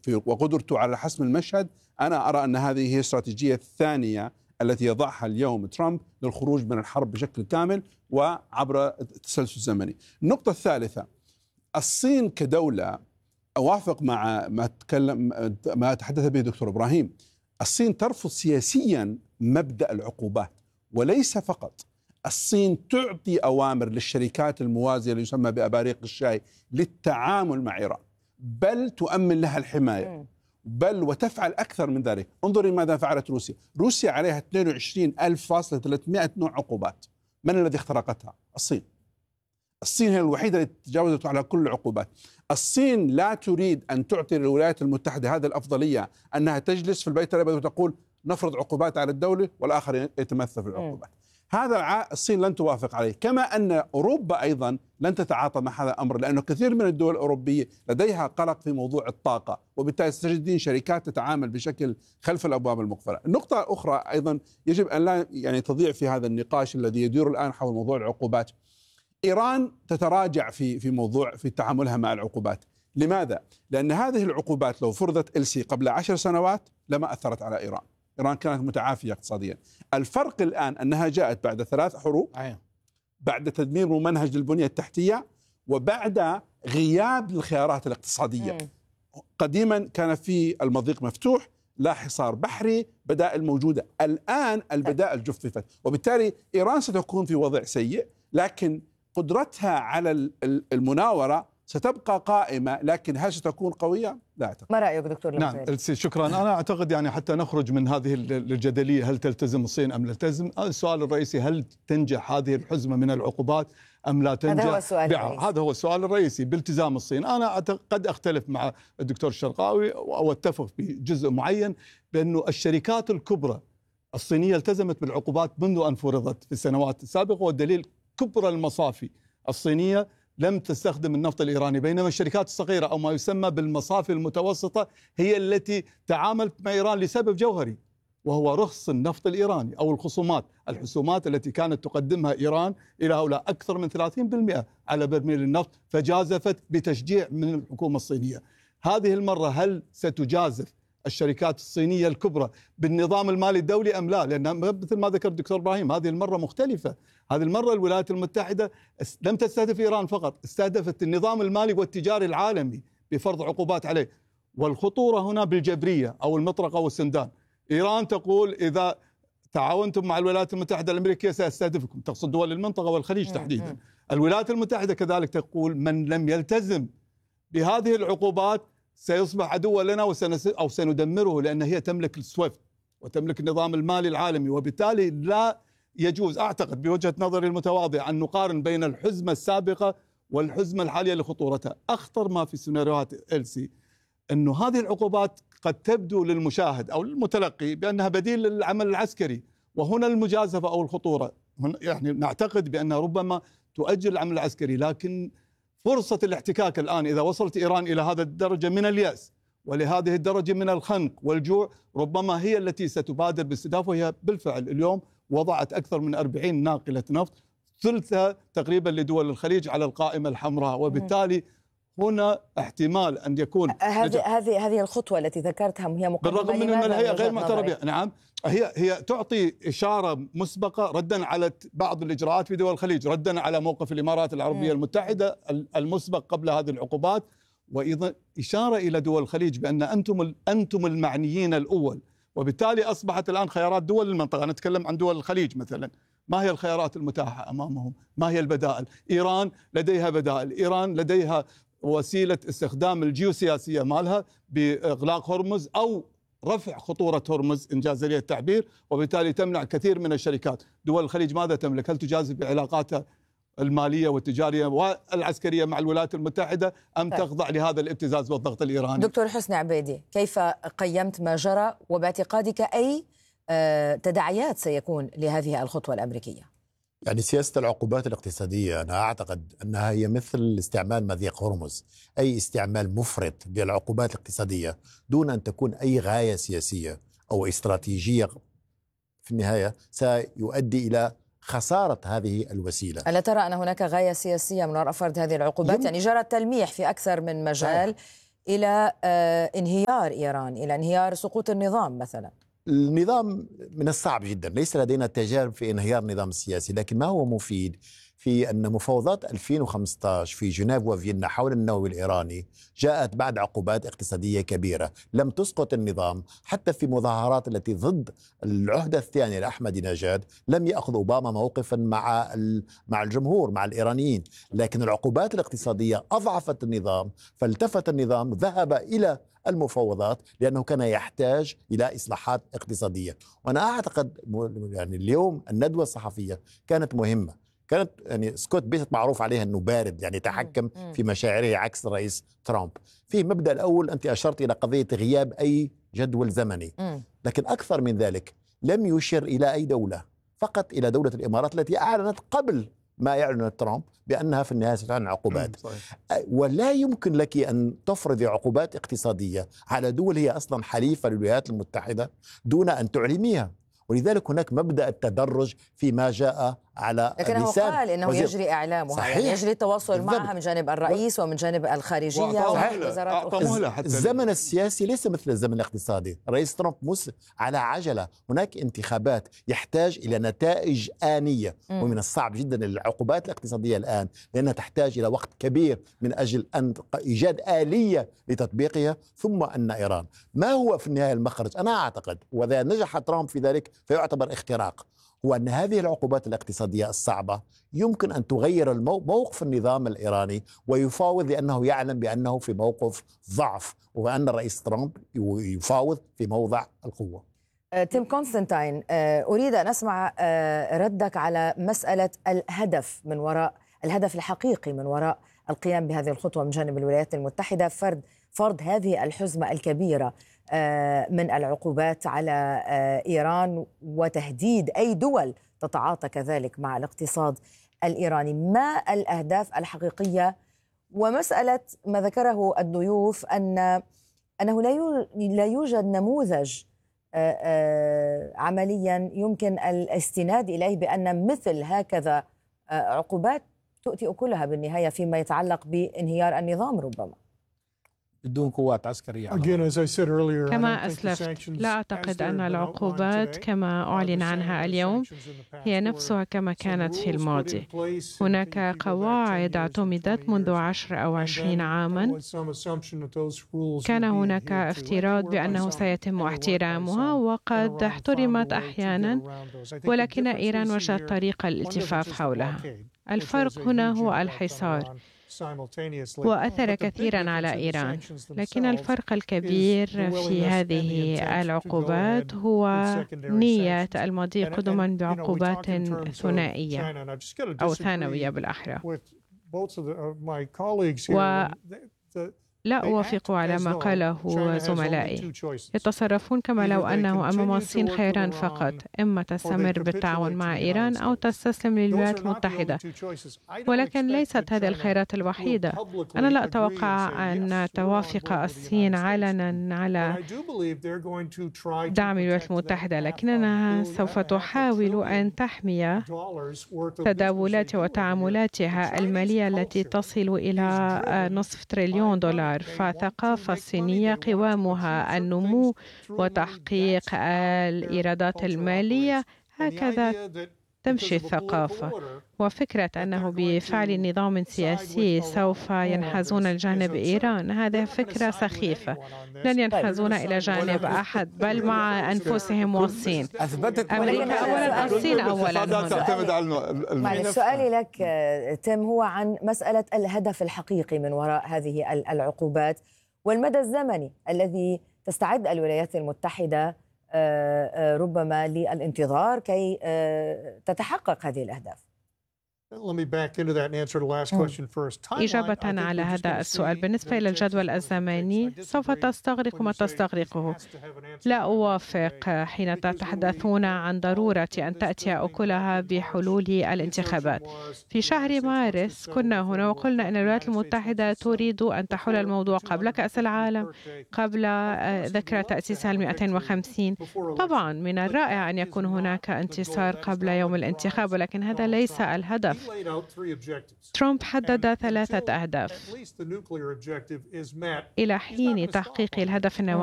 وقدرته على حسم المشهد، أنا أرى أن هذه هي الاستراتيجية الثانية التي يضعها اليوم ترامب للخروج من الحرب بشكل كامل وعبر التسلسل الزمني. النقطة الثالثة، الصين كدولة، أوافق مع ما تحدث به دكتور إبراهيم. الصين ترفض سياسيا مبدأ العقوبات، وليس فقط. الصين تعطي أوامر للشركات الموازية اللي يسمى بأباريق الشاي للتعامل مع إيران، بل تؤمن لها الحماية، بل وتفعل أكثر من ذلك. انظري ماذا فعلت روسيا. روسيا عليها 22,300 نوع عقوبات. من الذي اخترقتها؟ الصين. الصين هي الوحيدة التي تجاوزت على كل العقوبات. الصين لا تريد أن تعطي للولايات المتحدة هذه الأفضلية، أنها تجلس في البيت الأبيض وتقول نفرض عقوبات على الدولة والآخر يتمثل في العقوبات. هذا الصين لن توافق عليه، كما أن أوروبا أيضا لن تتعاطى مع هذا الأمر، لأنه كثير من الدول الأوروبية لديها قلق في موضوع الطاقة، وبالتالي ستجدين شركات تتعامل بشكل خلف الأبواب المقفلة. النقطة الأخرى أيضا يجب أن لا تضيع في هذا النقاش الذي يدور الآن حول موضوع العقوبات. إيران تتراجع في تعاملها مع العقوبات. لماذا؟ لأن هذه العقوبات لو فرضت إلسي قبل 10 سنوات لما أثرت على إيران. إيران كانت متعافية اقتصاديا. الفرق الآن أنها جاءت بعد 3 حروب، بعد تدمير ممنهج للبنية التحتية، وبعد غياب الخيارات الاقتصادية. قديما كان في المضيق مفتوح، لا حصار بحري، بدائل موجودة. الآن البدائل جففت، وبالتالي إيران ستكون في وضع سيء، لكن قدرتها على المناورة ستبقى قائمة. لكن هل ستكون قوية؟ لا أعتقد. ما رأيك دكتور نعم إلسي، شكرا. أنا أعتقد حتى نخرج من هذه الجدلية، هل تلتزم الصين أم لا تلتزم؟ السؤال الرئيسي، هل تنجح هذه الحزمة من العقوبات أم لا تنجح؟ هذا هو السؤال الرئيسي بالتزام الصين. أنا قد أختلف مع الدكتور الشرقاوي وأتفق بجزء معين، بأنه الشركات الكبرى الصينية التزمت بالعقوبات منذ أن فرضت في السنوات السابقة، والدليل كبرى المصافي الصينية لم تستخدم النفط الإيراني، بينما الشركات الصغيرة أو ما يسمى بالمصافي المتوسطة هي التي تعاملت مع إيران لسبب جوهري، وهو رخص النفط الإيراني أو الحسومات التي كانت تقدمها إيران إلى هؤلاء أكثر من 30% على برميل النفط، فجازفت بتشجيع من الحكومة الصينية. هذه المرة هل ستجازف الشركات الصينية الكبرى بالنظام المالي الدولي أم لا؟ لأن مثل ما ذكر الدكتور إبراهيم هذه المرة مختلفة. هذه المرة الولايات المتحدة لم تستهدف إيران فقط، استهدفت النظام المالي والتجاري العالمي بفرض عقوبات عليه. والخطورة هنا بالجبرية أو المطرقة والسندان. إيران تقول إذا تعاونتم مع الولايات المتحدة الأمريكية سأستهدفكم، تقصد دول المنطقة والخليج تحديدا. الولايات المتحدة كذلك تقول من لم يلتزم بهذه العقوبات سيصبح عدوا لنا أو سندمره، لأن هي تملك السويفت وتملك النظام المالي العالمي. وبالتالي لا يجوز، أعتقد بوجهة نظري المتواضعة، أن نقارن بين الحزمة السابقة والحزمة الحالية لخطورتها. أخطر ما في السيناريوهات إلسي أنه هذه العقوبات قد تبدو للمشاهد أو للمتلقي بأنها بديل للعمل العسكري، وهنا المجازفة أو الخطورة. نعتقد بأنها ربما تؤجل العمل العسكري، لكن فرصة الاحتكاك الآن إذا وصلت إيران إلى هذا الدرجة من اليأس ولهذه الدرجة من الخنق والجوع، ربما هي التي ستبادر باستهدافه. وهي بالفعل اليوم وضعت أكثر من 40 ناقلة نفط، ثلثها تقريبا لدول الخليج، على القائمة الحمراء. وبالتالي هنا احتمال أن يكون هذه الخطوة التي ذكرتها هي مقدمة، بالرغم من أن الهيئة غير معترف بها. نعم، هي تعطي إشارة مسبقة ردا على بعض الإجراءات في دول الخليج، ردا على موقف الإمارات العربية المتحدة المسبق قبل هذه العقوبات، وأيضا إشارة إلى دول الخليج بأن أنتم المعنيين الأول. وبالتالي أصبحت الآن خيارات دول المنطقة، نتكلم عن دول الخليج مثلا، ما هي الخيارات المتاحة أمامهم؟ ما هي البدائل؟ إيران لديها بدائل، إيران لديها وسيلة استخدام الجيوسياسية مالها بإغلاق هرمز أو رفع خطورة هرمز إن جاز لي التعبير، وبالتالي تمنع كثير من الشركات. دول الخليج ماذا تملك؟ هل تجازف بعلاقاتها المالية والتجارية والعسكرية مع الولايات المتحدة أم تخضع لهذا الابتزاز والضغط الإيراني؟ دكتور حسني عبيدي، كيف قيمت ما جرى، وباعتقادك أي تداعيات سيكون لهذه الخطوة الأمريكية؟ سياسة العقوبات الاقتصادية أنا أعتقد أنها هي مثل استعمال مضيق هرمز، أي استعمال مفرط للعقوبات الاقتصادية دون أن تكون أي غاية سياسية أو استراتيجية في النهاية سيؤدي إلى خسارة هذه الوسيلة. ألا ترى أن هناك غاية سياسية من وراء فرض هذه العقوبات؟ جرى التلميح في أكثر من مجال إلى انهيار إيران، إلى انهيار سقوط النظام مثلا؟ النظام من الصعب جدا، ليس لدينا تجارب في انهيار النظام السياسي، لكن ما هو مفيد في أن مفاوضات 2015 في جنيف وفيينا حول النووي الإيراني جاءت بعد عقوبات اقتصادية كبيرة لم تسقط النظام. حتى في مظاهرات التي ضد العهدة الثانية لأحمد نجاد لم يأخذ أوباما موقفا مع الجمهور، مع الإيرانيين، لكن العقوبات الاقتصادية أضعفت النظام، فالتفت النظام ذهب إلى المفاوضات لأنه كان يحتاج إلى إصلاحات اقتصادية. وأنا أعتقد يعني اليوم الندوة الصحفية كانت مهمة. كانت يعني سكوت بيست معروف عليها أنه بارد، يعني يتحكم في مشاعره عكس الرئيس ترامب. في مبدأ الأول أنت أشرت إلى قضية غياب أي جدول زمني، لكن أكثر من ذلك لم يشر إلى أي دولة، فقط إلى دولة الإمارات التي أعلنت قبل ما يعلن ترامب بأنها في النهاية ستعلن عقوبات. ولا يمكن لك أن تفرض عقوبات اقتصادية على دول هي أصلا حليفة للولايات المتحدة دون أن تعلميها. ولذلك هناك مبدأ التدرج فيما جاء على لكنه قال إنه يجري إعلامها، يعني يجري التواصل معها من جانب الرئيس ومن جانب الخارجية ومن وزارات أخرى. الزمن السياسي ليس مثل الزمن الاقتصادي. الرئيس ترامب على عجلة، هناك انتخابات، يحتاج إلى نتائج آنية، ومن الصعب جدا العقوبات الاقتصادية الآن لأنها تحتاج إلى وقت كبير من أجل أن إيجاد آلية لتطبيقها. ثم أن إيران ما هو في النهاية المخرج؟ أنا أعتقد وإذا نجح ترامب في ذلك فيعتبر اختراق، هو أن هذه العقوبات الاقتصادية الصعبة يمكن أن تغير موقف النظام الإيراني ويفاوض، لأنه يعلم بأنه في موقف ضعف، وأن الرئيس ترامب يفاوض في موضع القوة. تيم كونستانتين، أريد أن أسمع ردك على مسألة الهدف الحقيقي من وراء القيام بهذه الخطوة من جانب الولايات المتحدة، فرض هذه الحزمة الكبيرة من العقوبات على إيران وتهديد أي دول تتعاطى كذلك مع الاقتصاد الإيراني. ما الأهداف الحقيقية؟ ومسألة ما ذكره الضيوف أنه لا يوجد نموذج عمليا يمكن الاستناد إليه بأن مثل هكذا عقوبات تؤتي أكلها بالنهاية فيما يتعلق بانهيار النظام ربما بدون قوات عسكرية. كما أسلفت، لا أعتقد أن العقوبات كما أعلن عنها اليوم هي نفسها كما كانت في الماضي. هناك قواعد اعتمدت منذ 10 أو 20 عاما، كان هناك افتراض بأنه سيتم احترامها وقد احترمت أحيانا، ولكن إيران وجدت طريقة الالتفاف حولها. الفرق هنا هو الحصار، وأثر كثيرا على إيران، لكن الفرق الكبير في هذه العقوبات هو نية المضي قدما بعقوبات ثنائية أو ثانوية بالأحرى. لا أوافق على ما قاله زملائي. يتصرفون كما لو أنه أمام الصين خيران فقط، إما تستمر بالتعاون مع إيران أو تستسلم للولايات المتحدة، ولكن ليست هذه الخيارات الوحيدة. أنا لا أتوقع أن توافق الصين علنا على دعم الولايات المتحدة، لكنها سوف تحاول أن تحمي تداولاتها وتعاملاتها المالية التي تصل إلى $500 تريليون. فالثقافة الصينية قوامها النمو وتحقيق الإيرادات المالية، هكذا تمشي الثقافة. وفكرة أنه بفعل نظام سياسي سوف ينحازون لجانب إيران، هذه فكرة سخيفة. لن ينحازون إلى جانب أحد، بل مع أنفسهم والصين. أمريكا أولا، الصين أولا. سؤالي لك تيم هو عن مسألة الهدف الحقيقي من وراء هذه العقوبات والمدى الزمني الذي تستعد الولايات المتحدة ربما للانتظار كي تتحقق هذه الأهداف. إجابة على هذا السؤال، بالنسبة إلى الجدول الزمني سوف تستغرق ما تستغرقه. لا أوافق حين تتحدثون عن ضرورة أن تأتي أكلها بحلول الانتخابات. في شهر مارس كنا هنا وقلنا أن الولايات المتحدة تريد أن تحل الموضوع قبل كأس العالم، قبل ذكرى تأسيسها 250. طبعا من الرائع أن يكون هناك انتصار قبل يوم الانتخاب، ولكن هذا ليس الهدف. ترامب حدد 3 أهداف. إلى حين تحقيق الهدف النووي